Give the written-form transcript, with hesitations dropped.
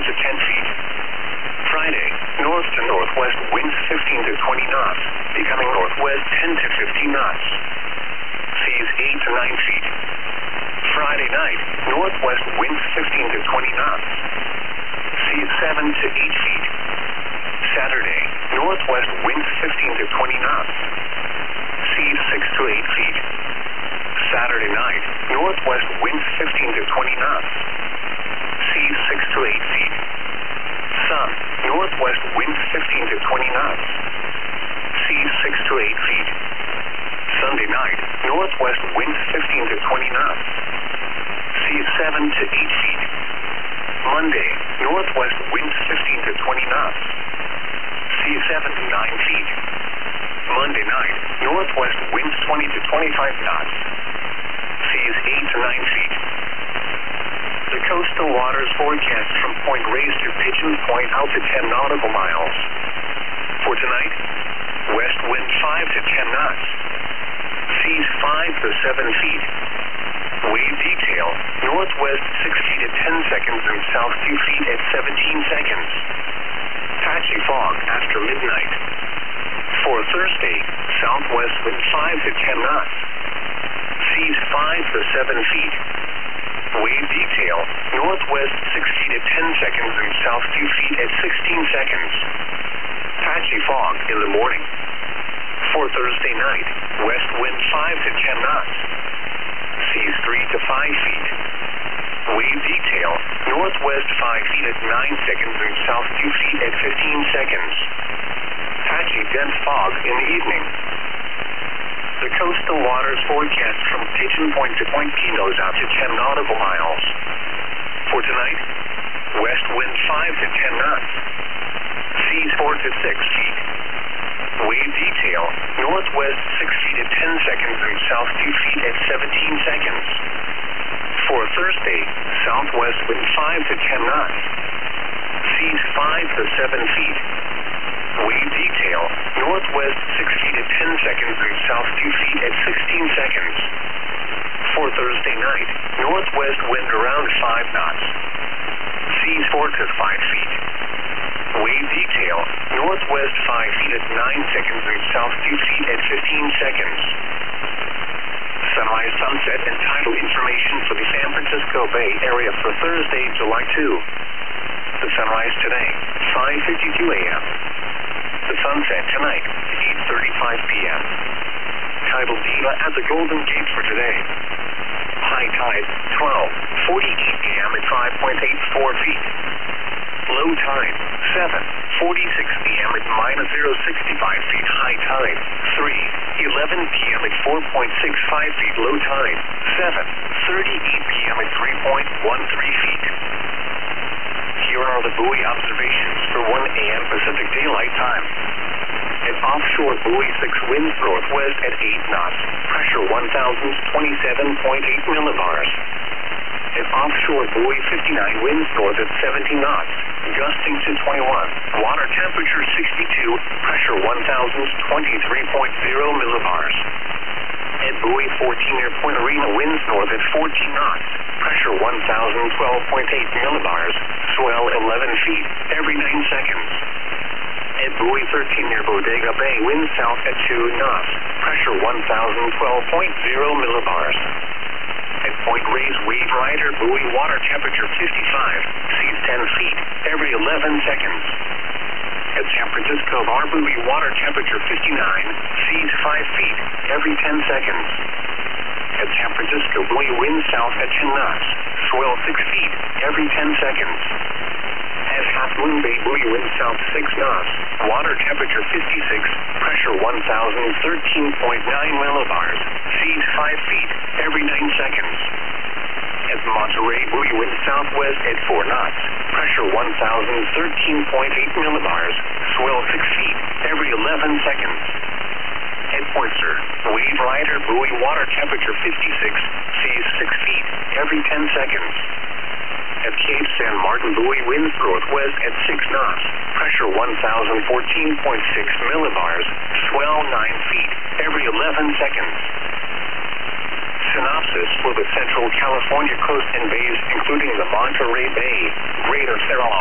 to 10 feet. Friday, north to northwest winds 15 to 20 knots, becoming northwest 10 to 15 knots. Seas 8 to 9 feet. Friday night, northwest winds 15 to 20 knots. Seas 7 to 8 feet. Saturday, northwest winds 15 to 20 knots. Seas 6 to 8 feet. Saturday night, northwest winds 15 to 20 knots. Seas 6 to 8 feet. Sun, northwest winds 15 to 20 knots. Seas 6 to 8 feet. Sunday night, northwest winds 15 to 20 knots. Seas 7 to 8 feet. Monday, northwest winds 15 to 20 knots. Seas 7 to 9 feet. Monday night, northwest winds 20 to 25 knots. Seas 8 to 9 feet. The coastal waters forecast from Point Reyes to Pigeon Point out to 10 nautical miles. For tonight, west wind 5 to 10 knots. Seas 5 to 7 feet. Wave detail, northwest 6 feet at 10 seconds and south 2 feet at 17 seconds. Patchy fog after midnight. For Thursday, southwest wind 5 to 10 knots. Seas 5 to 7 feet. Wave detail, northwest 6 feet at 10 seconds and south 2 feet at 16 seconds. Patchy fog in the morning. For Thursday night, west wind 5 to 10 knots. Seas 3 to 5 feet. Wave detail, northwest 5 feet at 9 seconds and south 2 feet at 15 seconds. Patchy dense fog in the evening. The coastal waters forecast from Pigeon Point to Point Pinos out to 10 nautical miles. For tonight, west wind 5 to 10 knots. Seas 4 to 6 feet. Wave detail, northwest 6 feet at 10 seconds and south 2 feet at 17 seconds. For Thursday, southwest wind 5 to 10 knots. Seas 5 to 7 feet. Wave detail, northwest 6 feet at 10 seconds and south 2 feet at 16 seconds. For Thursday night, northwest wind around 5 knots. Seas 4 to 5 feet. Wave detail, northwest 5 feet at 9 seconds and south 2 feet at 15 seconds. Sunrise, sunset, and tidal information for the San Francisco Bay Area for Thursday, July 2. The sunrise today, 5:52 a.m. The sunset tonight, 8:35 p.m. Tidal data at the Golden Gate for today. High tide, 12:48 a.m. at 5.84 feet. Low tide, 7:46 p.m. at -0.65 feet. High tide, 3:11 p.m. at 4.65 feet. Low tide, 7:38 p.m. at 3.13 feet. Here are the buoy observations for 1 a.m. Pacific Daylight Time. At offshore buoy 6 winds northwest at 8 knots. Pressure 1,027.8 millibars. At offshore buoy 59 winds north at 70 knots. Gusting to 21. Water temperature 62. Pressure 1,023.0 millibars. At buoy 14 near Point Arena winds north at 14 knots. Pressure 1,012.8 millibars. Swell 11 feet every 9 seconds. At buoy 13 near Bodega Bay winds south at 2 knots. Pressure 1,012.0 millibars. At Point Reyes Wave Rider buoy water temperature 55. Seas 10 feet every 11 seconds. At San Francisco Bar buoy water temperature 59. Seas 5 feet every 10 seconds. At San Francisco buoy wind south at 10 knots. Swell 6 feet every 10 seconds. At Half Moon Bay buoy wind south 6 knots. Water temperature 56. Pressure 1,013.9 millibars. Seas 5 feet every 9 seconds. At Monterey buoy wind southwest at 4 knots. Pressure 1,013.8 millibars. Swell 6 feet every 11 seconds. At Pointster, Wave Rider buoy water temperature 56. Seas 6 feet every 10 seconds. At Cape San Martin buoy winds northwest at 6 knots. Pressure 1,014.6 millibars. Swell 9 feet every 11 seconds. Synopsis for the Central California coast and bays, including the Monterey Bay, Greater Fairlawn.